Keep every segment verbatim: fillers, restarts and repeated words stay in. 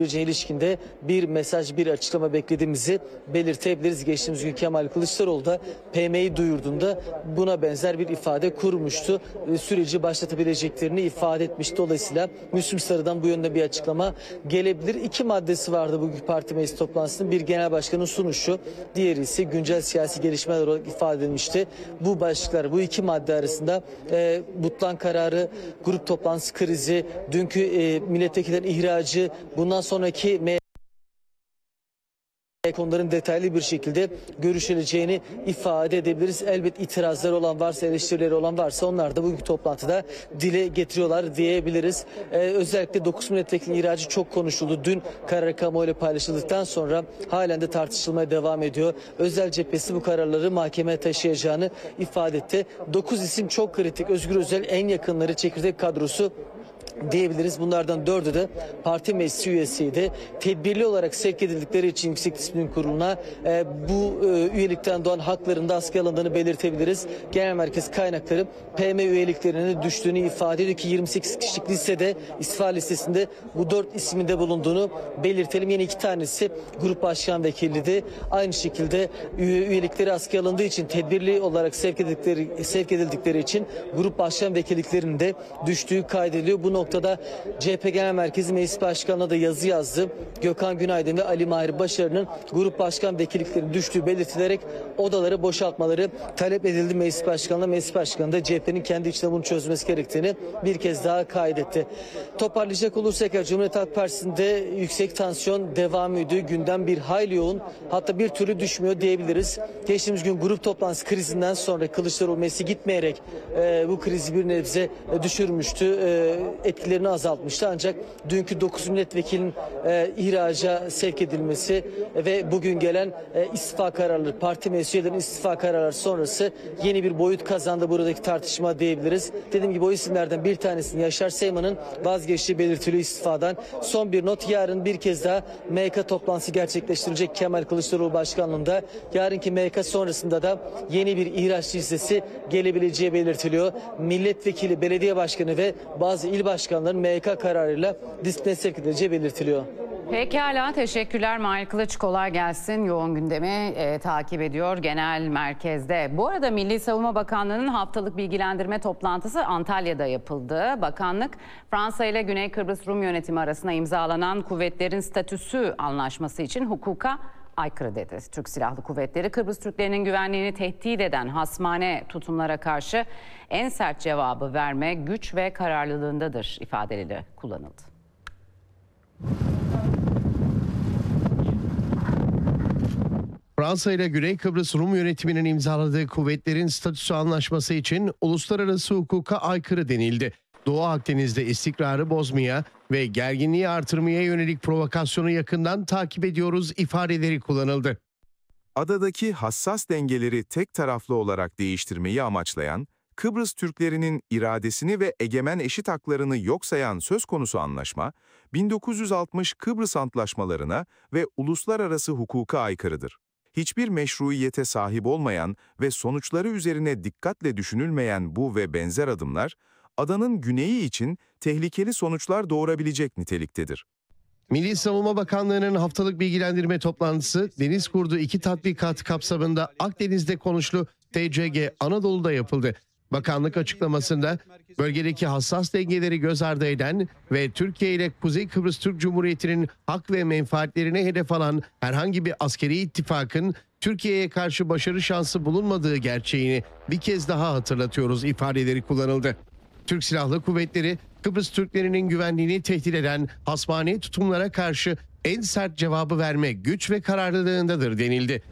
ilişkinde bir mesaj, bir açıklama beklediğimizi belirtebiliriz. Geçtiğimiz gün Kemal Kılıçdaroğlu da P M'yi duyurduğunda buna benzer bir ifade kurmuştu. Süreci başlatabileceklerini ifade etmişti. Dolayısıyla Müslüm Sarı'dan bu yönde bir açıklama gelebilir. İki maddesi vardı bugün parti meclis toplantısının. Bir genel başkanın sunuşu, diğeri ise güncel siyasi gelişmeler olarak ifade edilmişti. Bu başlıklar, bu iki madde arasında e, Butlan kararı, grup toplantısı krizi, dünkü e, milletvekillerin ihracı, bundan sonra sonraki konuların detaylı bir şekilde görüşüleceğini ifade edebiliriz. Elbet itirazları olan varsa, eleştirileri olan varsa onlar da bugünkü toplantıda dile getiriyorlar diyebiliriz. Ee, özellikle dokuz milletvekili ihracı çok konuşuldu. Dün karar kamuoyuyla paylaşıldıktan sonra halen de tartışılmaya devam ediyor. Özel cephesi bu kararları mahkemeye taşıyacağını ifade etti. dokuz isim çok kritik. Özgür Özel en yakınları, çekirdek kadrosu diyebiliriz. Bunlardan dördü de parti meclisi üyesiydi. Tedbirli olarak sevk edildikleri için Yüksek Disiplin Kurulu'na e, bu e, üyelikten doğan hakların da askıya alındığını belirtebiliriz. Genel merkez kaynakları P M üyeliklerine düştüğünü ifade ediyor ki yirmi sekiz kişilik listede, istifa listesinde bu dört ismin de bulunduğunu belirtelim. Yine iki tanesi grup başkan vekiliydi. Aynı şekilde üyelikleri askıya alındığı için, tedbirli olarak sevk edildikleri, sevk edildikleri için grup başkan vekilliklerinin de düştüğü kaydediliyor. Bu noktada C H P Genel Merkezi Meclis Başkanı'na da yazı yazdı. Gökhan Günaydın ve Ali Mahir Başarı'nın grup başkan vekilliklerinin düştüğü belirtilerek odaları boşaltmaları talep edildi. Meclis Başkanı'na, Meclis Başkanı da C H P'nin kendi içinde bunu çözmesi gerektiğini bir kez daha kaydetti. Toparlayacak olursak Cumhuriyet Halk Partisi'nde yüksek tansiyon devam ediyor. Gündem bir hayli yoğun, hatta bir türlü düşmüyor diyebiliriz. Geçtiğimiz gün grup toplantısı krizinden sonra Kılıçdaroğlu meclise gitmeyerek e, bu krizi bir nebze e, düşürmüştü. E, etkilerini azaltmıştı. Ancak dünkü dokuz milletvekilinin e, ihraca sevk edilmesi ve bugün gelen e, istifa kararları, parti meclis üyelerinin istifa kararları sonrası yeni bir boyut kazandı buradaki tartışma diyebiliriz. Dediğim gibi o isimlerden bir tanesinin Yaşar Seyman'ın vazgeçtiği belirtiliyor istifadan. Son bir not, yarın bir kez daha M Y K toplantısı gerçekleştirecek Kemal Kılıçdaroğlu başkanlığında. Yarınki M Y K sonrasında da yeni bir ihraç listesi gelebileceği belirtiliyor. Milletvekili, belediye başkanı ve bazı il başkanların M Y K kararıyla disipline sevk edileceği belirtiliyor. Pekala, teşekkürler Mahir Kılıç, kolay gelsin. Yoğun gündemi e, takip ediyor genel merkezde. Bu arada Milli Savunma Bakanlığı'nın haftalık bilgilendirme toplantısı Antalya'da yapıldı. Bakanlık, Fransa ile Güney Kıbrıs Rum yönetimi arasında imzalanan kuvvetlerin statüsü anlaşması için hukuka aykırı dedi. Türk Silahlı Kuvvetleri, Kıbrıs Türklerinin güvenliğini tehdit eden hasmane tutumlara karşı en sert cevabı verme güç ve kararlılığındadır ifadeleri kullanıldı. Fransa ile Güney Kıbrıs Rum yönetiminin imzaladığı kuvvetlerin statüsü anlaşması için uluslararası hukuka aykırı denildi. Doğu Akdeniz'de istikrarı bozmaya ve gerginliği artırmaya yönelik provokasyonu yakından takip ediyoruz ifadeleri kullanıldı. Adadaki hassas dengeleri tek taraflı olarak değiştirmeyi amaçlayan, Kıbrıs Türklerinin iradesini ve egemen eşit haklarını yok sayan söz konusu anlaşma, bin dokuz yüz altmış Kıbrıs Antlaşmalarına ve uluslararası hukuka aykırıdır. Hiçbir meşruiyete sahip olmayan ve sonuçları üzerine dikkatle düşünülmeyen bu ve benzer adımlar, adanın güneyi için tehlikeli sonuçlar doğurabilecek niteliktedir. Milli Savunma Bakanlığı'nın haftalık bilgilendirme toplantısı Deniz Kurdu iki tatbikat kapsamında Akdeniz'de konuşlu T C G Anadolu'da yapıldı. Bakanlık açıklamasında bölgedeki hassas dengeleri göz ardı eden ve Türkiye ile Kuzey Kıbrıs Türk Cumhuriyeti'nin hak ve menfaatlerine hedef alan herhangi bir askeri ittifakın Türkiye'ye karşı başarı şansı bulunmadığı gerçeğini bir kez daha hatırlatıyoruz ifadeleri kullanıldı. Türk Silahlı Kuvvetleri, Kıbrıs Türklerinin güvenliğini tehdit eden hasmane tutumlara karşı en sert cevabı verme güç ve kararlılığındadır denildi.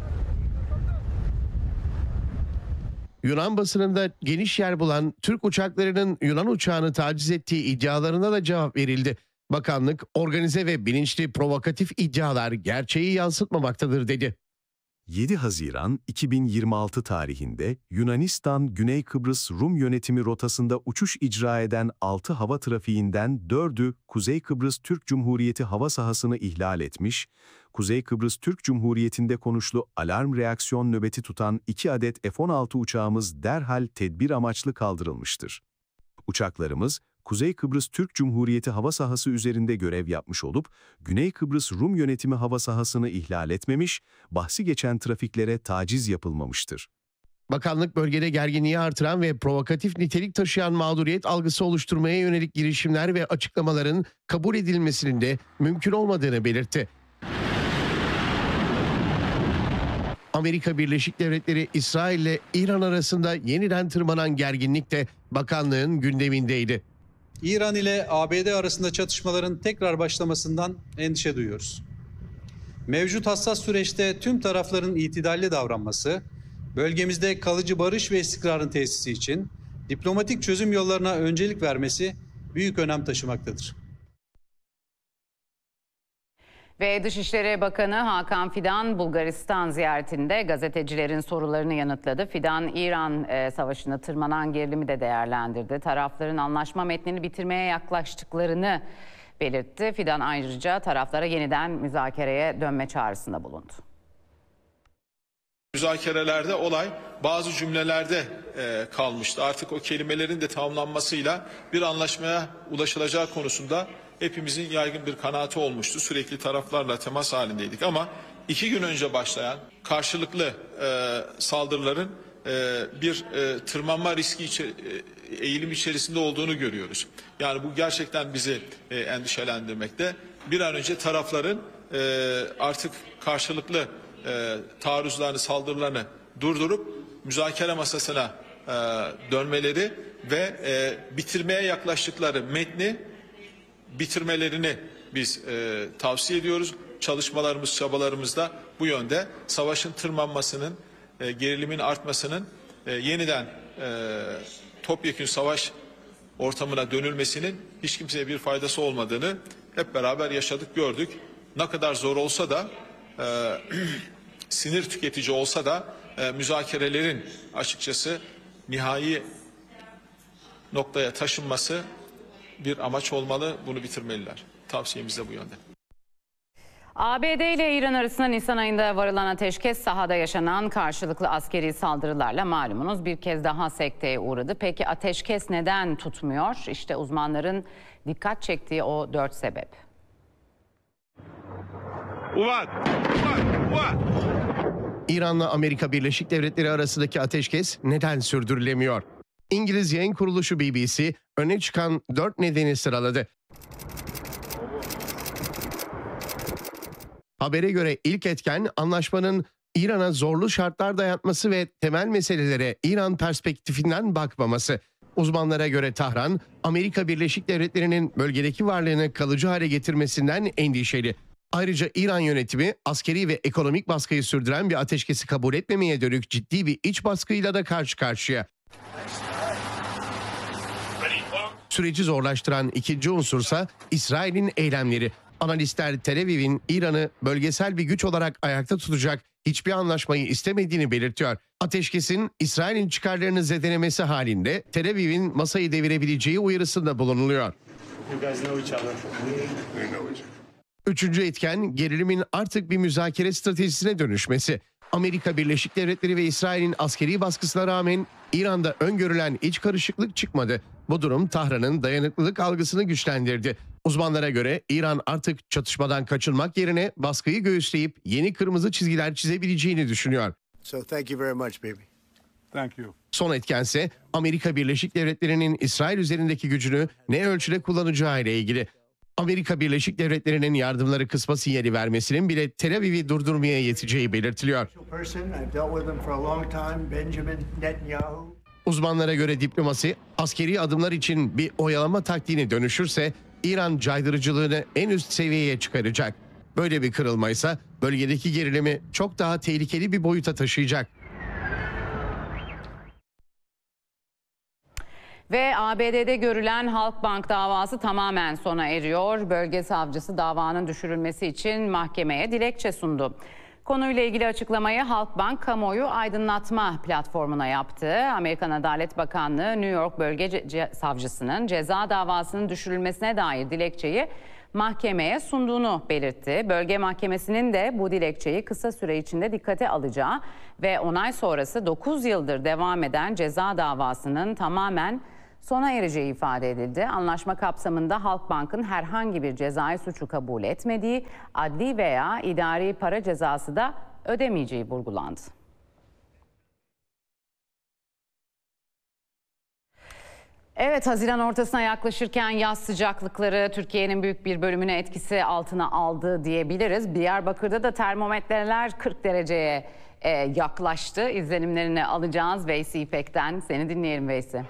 Yunan basınında geniş yer bulan Türk uçaklarının Yunan uçağını taciz ettiği iddialarına da cevap verildi. Bakanlık, organize ve bilinçli provokatif iddialar gerçeği yansıtmamaktadır dedi. yedi Haziran iki bin yirmi altı tarihinde Yunanistan Güney Kıbrıs Rum yönetimi rotasında uçuş icra eden altı hava trafiğinden dördü Kuzey Kıbrıs Türk Cumhuriyeti hava sahasını ihlal etmiş, Kuzey Kıbrıs Türk Cumhuriyeti'nde konuşlu alarm reaksiyon nöbeti tutan iki adet F on altı uçağımız derhal tedbir amaçlı kaldırılmıştır. Uçaklarımız, Kuzey Kıbrıs Türk Cumhuriyeti hava sahası üzerinde görev yapmış olup, Güney Kıbrıs Rum yönetimi hava sahasını ihlal etmemiş, bahsi geçen trafiklere taciz yapılmamıştır. Bakanlık bölgede gerginliği artıran ve provokatif nitelik taşıyan mağduriyet algısı oluşturmaya yönelik girişimler ve açıklamaların kabul edilmesinin de mümkün olmadığını belirtti. Amerika Birleşik Devletleri, İsrail ile İran arasında yeniden tırmanan gerginlik de bakanlığın gündemindeydi. İran ile A B D arasında çatışmaların tekrar başlamasından endişe duyuyoruz. Mevcut hassas süreçte tüm tarafların itidalli davranması, bölgemizde kalıcı barış ve istikrarın tesisi için diplomatik çözüm yollarına öncelik vermesi büyük önem taşımaktadır. Ve Dışişleri Bakanı Hakan Fidan Bulgaristan ziyaretinde gazetecilerin sorularını yanıtladı. Fidan, İran e, savaşına tırmanan gerilimi de değerlendirdi. Tarafların anlaşma metnini bitirmeye yaklaştıklarını belirtti. Fidan ayrıca taraflara yeniden müzakereye dönme çağrısında bulundu. Müzakerelerde olay bazı cümlelerde e, kalmıştı. Artık o kelimelerin de tamamlanmasıyla bir anlaşmaya ulaşılacağı konusunda hepimizin yaygın bir kanaati olmuştu. Sürekli taraflarla temas halindeydik ama iki gün önce başlayan karşılıklı e, saldırıların e, bir e, tırmanma riski içi, e, eğilim içerisinde olduğunu görüyoruz. Yani bu gerçekten bizi e, endişelendirmekte. Bir an önce tarafların e, artık karşılıklı e, taarruzlarını, saldırılarını durdurup müzakere masasına e, dönmeleri ve e, bitirmeye yaklaştıkları metni bitirmelerini biz e, tavsiye ediyoruz. Çalışmalarımız, çabalarımız da bu yönde. Savaşın tırmanmasının, e, gerilimin artmasının e, yeniden e, topyekün savaş ortamına dönülmesinin hiç kimseye bir faydası olmadığını hep beraber yaşadık, gördük. Ne kadar zor olsa da, e, sinir tüketici olsa da e, müzakerelerin açıkçası nihai noktaya taşınması bir amaç olmalı, bunu bitirmeliler. Tavsiyemiz de bu yönde. A B D ile İran arasında Nisan ayında varılan ateşkes sahada yaşanan karşılıklı askeri saldırılarla malumunuz bir kez daha sekteye uğradı. Peki ateşkes neden tutmuyor? İşte uzmanların dikkat çektiği o dört sebep. İran'la Amerika Birleşik Devletleri arasındaki ateşkes neden sürdürülemiyor? İngiliz yayın kuruluşu B B C öne çıkan dört nedeni sıraladı. Habere göre ilk etken anlaşmanın İran'a zorlu şartlar dayatması ve temel meselelere İran perspektifinden bakmaması. Uzmanlara göre Tahran, Amerika Birleşik Devletleri'nin bölgedeki varlığını kalıcı hale getirmesinden endişeli. Ayrıca İran yönetimi askeri ve ekonomik baskıyı sürdüren bir ateşkesi kabul etmemeye dönük ciddi bir iç baskıyla da karşı karşıya. Süreci zorlaştıran ikinci unsursa İsrail'in eylemleri. Analistler Tel Aviv'in İran'ı bölgesel bir güç olarak ayakta tutacak hiçbir anlaşmayı istemediğini belirtiyor. Ateşkesin İsrail'in çıkarlarını zedelemesi halinde Tel Aviv'in masayı devirebileceği uyarısında bulunuluyor. Üçüncü etken gerilimin artık bir müzakere stratejisine dönüşmesi. Amerika Birleşik Devletleri ve İsrail'in askeri baskısına rağmen İran'da öngörülen iç karışıklık çıkmadı. Bu durum Tahran'ın dayanıklılık algısını güçlendirdi. Uzmanlara göre İran artık çatışmadan kaçınmak yerine baskıyı göğüsleyip yeni kırmızı çizgiler çizebileceğini düşünüyor. So thank you very much, baby. Thank you. Son etkense Amerika Birleşik Devletleri'nin İsrail üzerindeki gücünü ne ölçüde kullanacağı ile ilgili. Amerika Birleşik Devletleri'nin yardımları kısma sinyali vermesinin bile Tel Aviv'i durdurmaya yeteceği belirtiliyor. Uzmanlara göre diplomasi askeri adımlar için bir oyalama taktiğine dönüşürse İran caydırıcılığını en üst seviyeye çıkaracak. Böyle bir kırılma ise bölgedeki gerilimi çok daha tehlikeli bir boyuta taşıyacak. Ve A B D'de görülen Halkbank davası tamamen sona eriyor. Bölge savcısı davanın düşürülmesi için mahkemeye dilekçe sundu. Konuyla ilgili açıklamayı Halkbank kamuoyu aydınlatma platformuna yaptı. Amerikan Adalet Bakanlığı New York Bölge Ce- Savcısının ceza davasının düşürülmesine dair dilekçeyi mahkemeye sunduğunu belirtti. Bölge Mahkemesi'nin de bu dilekçeyi kısa süre içinde dikkate alacağı ve onay sonrası dokuz yıldır devam eden ceza davasının tamamen sona ereceği ifade edildi. Anlaşma kapsamında Halkbank'ın herhangi bir cezai suçu kabul etmediği, adli veya idari para cezası da ödemeyeceği vurgulandı. Evet, Haziran ortasına yaklaşırken yaz sıcaklıkları Türkiye'nin büyük bir bölümünü etkisi altına aldı diyebiliriz. Diyarbakır'da da termometreler kırk dereceye e, yaklaştı. İzlenimlerini alacağız Veysi İpek'ten. Seni dinleyelim Veysi.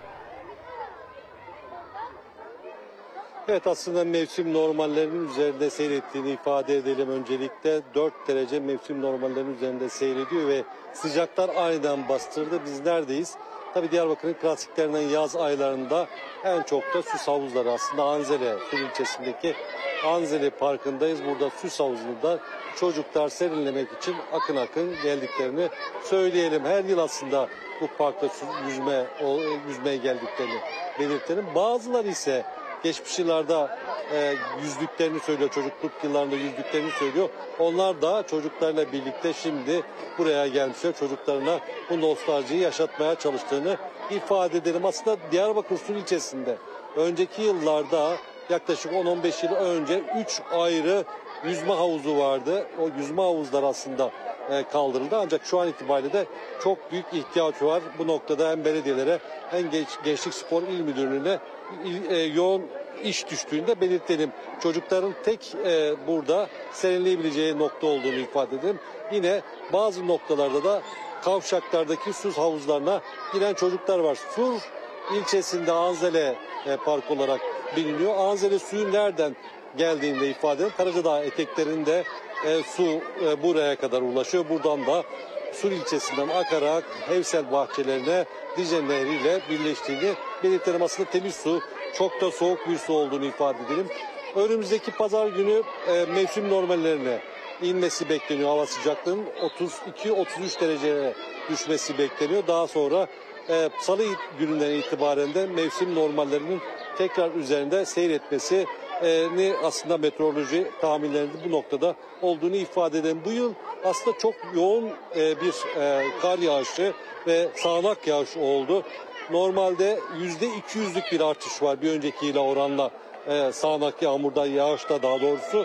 Evet, aslında mevsim normallerinin üzerinde seyrettiğini ifade edelim öncelikle. dört derece mevsim normallerinin üzerinde seyrediyor ve sıcaklar aniden bastırdı. Biz neredeyiz? Tabii Diyarbakır'ın klasiklerinden yaz aylarında en çok da süs havuzları, aslında Anzele, Sur ilçesindeki Anzele Parkı'ndayız. Burada süs havuzunda çocuklar serinlemek için akın akın geldiklerini söyleyelim. Her yıl aslında bu parkta yüzme, yüzmeye geldiklerini belirtelim. Bazıları ise geçmiş yıllarda e, yüzdüklerini söylüyor, çocukluk yıllarında yüzdüklerini söylüyor. Onlar da çocuklarla birlikte şimdi buraya gelmişler. Çocuklarına bu nostaljiyi yaşatmaya çalıştığını ifade edelim. Aslında Diyarbakır Sur ilçesinde önceki yıllarda yaklaşık on on beş yıl önce üç ayrı yüzme havuzu vardı. O yüzme havuzları aslında e, kaldırıldı. Ancak şu an itibariyle de çok büyük ihtiyaç var. Bu noktada hem belediyelere hem Genç, Gençlik Spor İl Müdürlüğü'ne e, yoğun iş düştüğünde belirtelim. Çocukların tek e, burada serinleyebileceği nokta olduğunu ifade edelim. Yine bazı noktalarda da kavşaklardaki süs havuzlarına giren çocuklar var. Sur ilçesinde Anzele e, Park olarak biliniyor. Anzele suyun nereden geldiğini de ifade edelim. Karacadağ eteklerinde e, su e, buraya kadar ulaşıyor. Buradan da Sur ilçesinden akarak Hevsel bahçelerine Dicle Nehri ile birleştiğini belirtelim. Aslında temiz su, çok da soğuk bir su olduğunu ifade edelim. Önümüzdeki pazar günü e, mevsim normallerine inmesi bekleniyor. Hava sıcaklığının otuz iki otuz üç dereceye düşmesi bekleniyor. Daha sonra e, salı gününden itibaren de mevsim normallerinin tekrar üzerinde seyretmesi ni aslında meteoroloji tahminlerinde bu noktada olduğunu ifade eden bu yıl aslında çok yoğun bir kar yağışı ve sağanak yağış oldu. Normalde yüzde iki yüzlük bir artış var bir önceki yıla oranla sağanak yağmurda, yağışta daha doğrusu.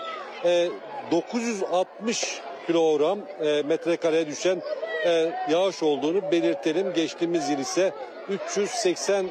dokuz yüz altmış kilogram metrekareye düşen yağış olduğunu belirtelim. Geçtiğimiz yıl ise üç yüz seksen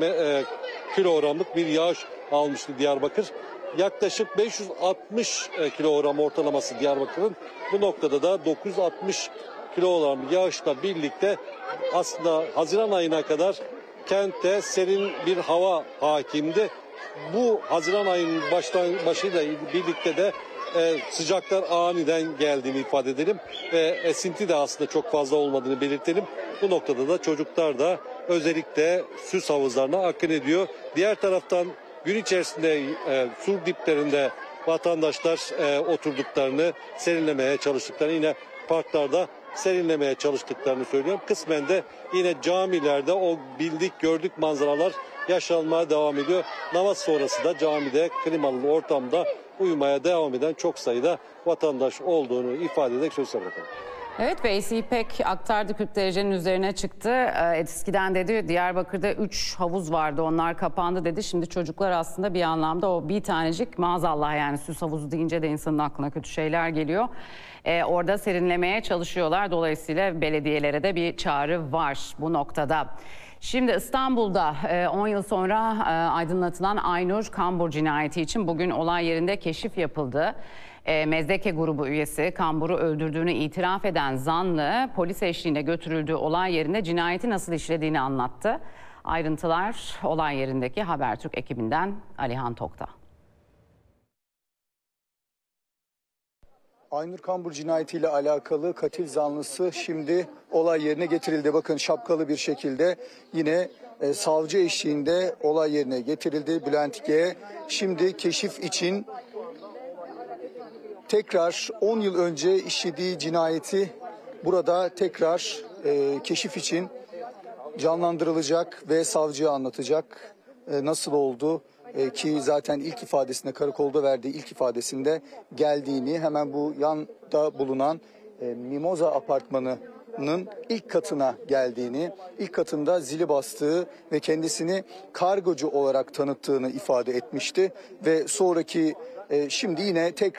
kilogramlık bir yağış almıştı Diyarbakır. Yaklaşık beş yüz altmış kilogram ortalaması Diyarbakır'ın. Bu noktada da dokuz yüz altmış kilogram yağışla birlikte aslında Haziran ayına kadar kentte serin bir hava hakimdi. Bu Haziran ayının baştan, başıyla birlikte de e, sıcaklar aniden geldiğini ifade edelim. Ve esinti de aslında çok fazla olmadığını belirtelim. Bu noktada da çocuklar da özellikle süs havuzlarına akın ediyor. Diğer taraftan gün içerisinde e, sur diplerinde vatandaşlar e, oturduklarını, serinlemeye çalıştıklarını, yine parklarda serinlemeye çalıştıklarını söylüyorum. Kısmen de yine camilerde o bildik gördük manzaralar yaşanmaya devam ediyor. Namaz sonrası da camide klimalı ortamda uyumaya devam eden çok sayıda vatandaş olduğunu ifade ederek söz bırakalım. Evet, Veysi İpek aktardı, kırk derecenin üzerine çıktı. Ee, eskiden dedi Diyarbakır'da üç havuz vardı, onlar kapandı dedi. Şimdi çocuklar aslında bir anlamda o bir tanecik, maazallah yani süs havuzu deyince de insanın aklına kötü şeyler geliyor. Ee, orada serinlemeye çalışıyorlar. Dolayısıyla belediyelere de bir çağrı var bu noktada. Şimdi İstanbul'da on yıl sonra aydınlatılan Aynur Kambur cinayeti için bugün olay yerinde keşif yapıldı. Mezdeke grubu üyesi Kambur'u öldürdüğünü itiraf eden zanlı polis eşliğinde götürüldüğü olay yerinde cinayeti nasıl işlediğini anlattı. Ayrıntılar olay yerindeki Habertürk ekibinden Alihan Tok'ta. Aynur Kambur cinayetiyle alakalı katil zanlısı şimdi olay yerine getirildi. Bakın şapkalı bir şekilde yine e, savcı eşliğinde olay yerine getirildi. Bülent G. Şimdi keşif için tekrar on yıl önce işlediği cinayeti burada tekrar e, keşif için canlandırılacak ve savcıya anlatacak. E, nasıl oldu? Ki zaten ilk ifadesinde, karakolda verdiği ilk ifadesinde geldiğini, hemen bu yanda bulunan e, Mimoza apartmanı binanın ilk katına geldiğini, ilk katında zili bastığı ve kendisini kargocu olarak tanıttığını ifade etmişti ve sonraki e, şimdi yine tekrar